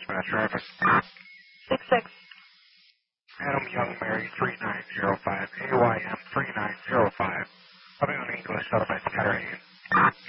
fast traffic. 6-6. Adam Young, Mary 3905, AYM 3905. Coming on English, Southwest Catarrhine.